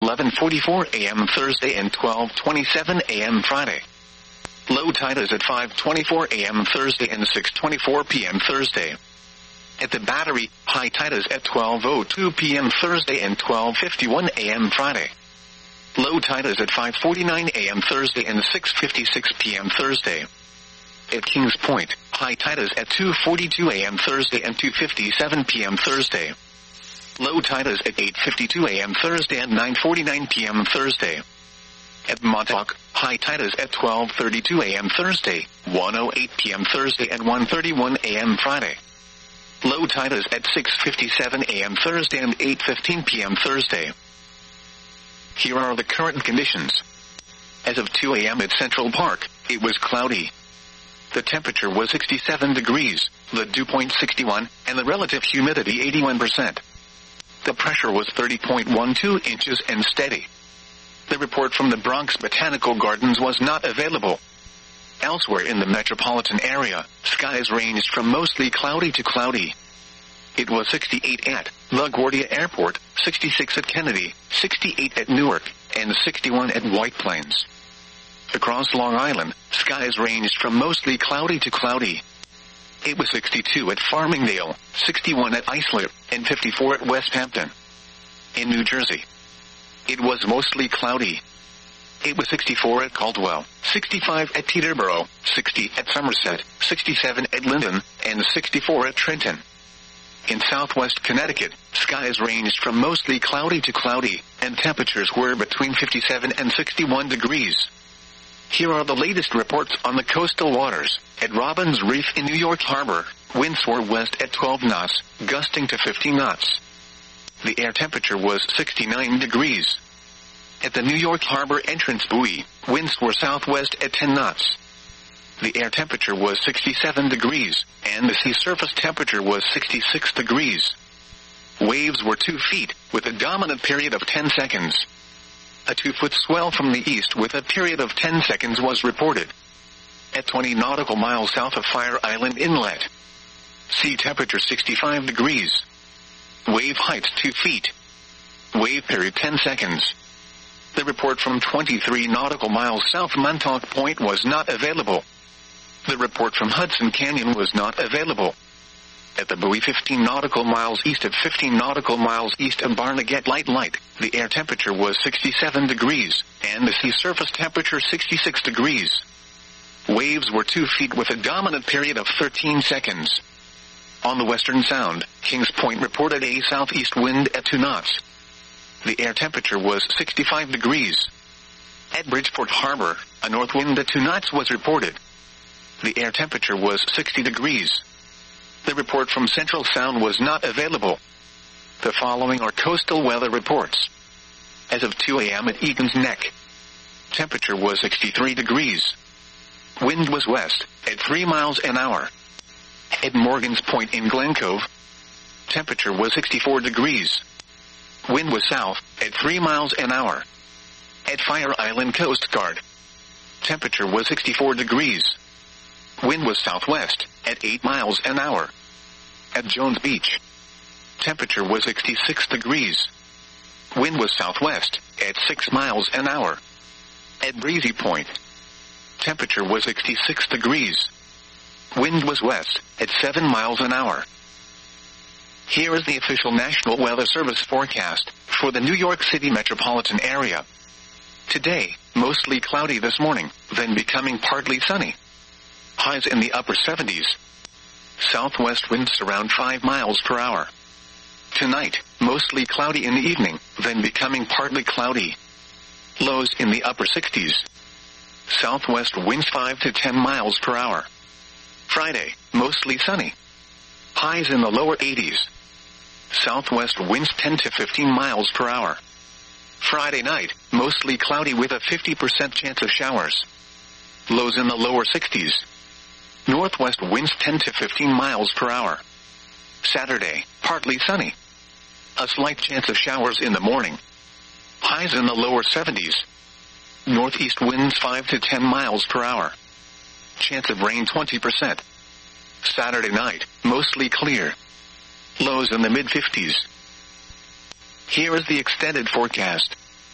11:44 a.m. Thursday and 12:27 a.m. Friday. Low tide is at 5:24 a.m. Thursday and 6:24 p.m. Thursday. At the Battery, high tide is at 12:02 p.m. Thursday and 12:51 a.m. Friday. Low tide is at 5:49 a.m. Thursday and 6:56 p.m. Thursday. At Kings Point, high tide is at 2:42 a.m. Thursday and 2:57 p.m. Thursday. Low tide is at 8:52 a.m. Thursday and 9:49 p.m. Thursday. At Montauk, high tide is at 12:32 a.m. Thursday, 1:08 p.m. Thursday and 1:31 a.m. Friday. Low tide is at 6:57 a.m. Thursday and 8:15 p.m. Thursday. Here are the current conditions. As of 2 a.m. at Central Park, it was cloudy. The temperature was 67 degrees, the dew point 61, and the relative humidity 81%. The pressure was 30.12 inches and steady. The report from the Bronx Botanical Gardens was not available. Elsewhere in the metropolitan area, skies ranged from mostly cloudy to cloudy. It was 68 at LaGuardia Airport, 66 at Kennedy, 68 at Newark, and 61 at White Plains. Across Long Island, skies ranged from mostly cloudy to cloudy. It was 62 at Farmingdale, 61 at Islip, and 54 at West Hampton. In New Jersey, it was mostly cloudy. It was 64 at Caldwell, 65 at Teterboro, 60 at Somerset, 67 at Linden, and 64 at Trenton. In southwest Connecticut, skies ranged from mostly cloudy to cloudy, and temperatures were between 57 and 61 degrees. Here are the latest reports on the coastal waters. At Robbins Reef in New York Harbor, winds were west at 12 knots, gusting to 50 knots. The air temperature was 69 degrees. At the New York Harbor entrance buoy, winds were southwest at 10 knots. The air temperature was 67 degrees, and the sea surface temperature was 66 degrees. Waves were 2 feet, with a dominant period of 10 seconds. A 2-foot swell from the east with a period of 10 seconds was reported. At 20 nautical miles south of Fire Island Inlet. Sea temperature 65 degrees. Wave height 2 feet. Wave period 10 seconds. The report from 23 nautical miles south Montauk Point was not available. The report from Hudson Canyon was not available. At the buoy 15 nautical miles east of 15 nautical miles east of Barnegat Light, the air temperature was 67 degrees, and the sea surface temperature 66 degrees. Waves were 2 feet with a dominant period of 13 seconds. On the Western Sound, Kings Point reported a southeast wind at 2 knots. The air temperature was 65 degrees. At Bridgeport Harbor, a north wind at 2 knots was reported. The air temperature was 60 degrees. The report from Central Sound was not available. The following are coastal weather reports. As of 2 a.m. at Egan's Neck, temperature was 63 degrees. Wind was west, at 3 miles an hour. At Morgan's Point in Glen Cove, temperature was 64 degrees. Wind was south, at 3 miles an hour. At Fire Island Coast Guard, temperature was 64 degrees. Wind was southwest, at 8 miles an hour. At Jones Beach, temperature was 66 degrees. Wind was southwest, at 6 miles an hour. At Breezy Point, temperature was 66 degrees. Wind was west, at 7 miles an hour. Here is the official National Weather Service forecast for the New York City metropolitan area. Today, mostly cloudy this morning, then becoming partly sunny. Highs in the upper 70s. Southwest winds around 5 miles per hour. Tonight, mostly cloudy in the evening, then becoming partly cloudy. Lows in the upper 60s. Southwest winds 5 to 10 miles per hour. Friday, mostly sunny. Highs in the lower 80s. Southwest winds 10 to 15 miles per hour. Friday night, mostly cloudy with a 50% chance of showers. Lows in the lower 60s. Northwest winds 10 to 15 miles per hour. Saturday, partly sunny. A slight chance of showers in the morning. Highs in the lower 70s. Northeast winds 5 to 10 miles per hour. Chance of rain 20%. Saturday night, mostly clear. Lows in the mid-50s. Here is the extended forecast.